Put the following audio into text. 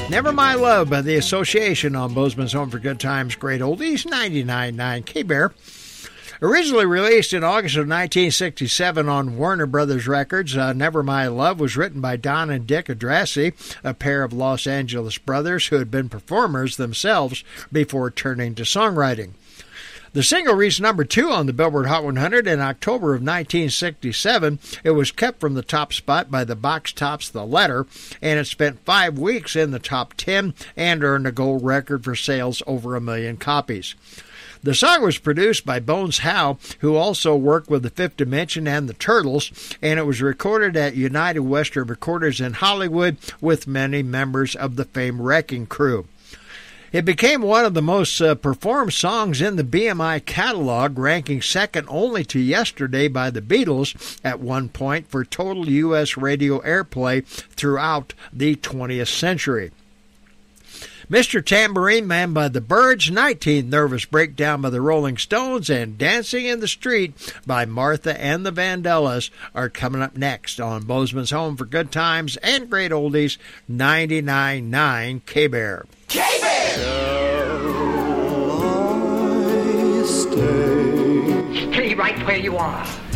Never My Love by the Association on Bozeman's Home for Good Times, Great Oldies, 99.9 K-Bear. Originally released in August of 1967 on Warner Brothers Records, Never My Love was written by Don and Dick Adrassi, a pair of Los Angeles brothers who had been performers themselves before turning to songwriting. The single reached number 2 on the Billboard Hot 100 in October of 1967. It was kept from the top spot by the Box Tops The Letter, and it spent 5 weeks in the top 10 and earned a gold record for sales over 1 million copies. The song was produced by Bones Howe, who also worked with the Fifth Dimension and the Turtles, and it was recorded at United Western Recorders in Hollywood with many members of the famed Wrecking Crew. It became one of the most performed songs in the BMI catalog, ranking second only to Yesterday by the Beatles at one point for total U.S. radio airplay throughout the 20th century. Mr. Tambourine Man by the Byrds, 19th Nervous Breakdown by the Rolling Stones, and Dancing in the Street by Martha and the Vandellas are coming up next on Bozeman's Home for Good Times and Great Oldies, 99.9 K-Bear. K-Bear! Shall I stay? Stay right where you are.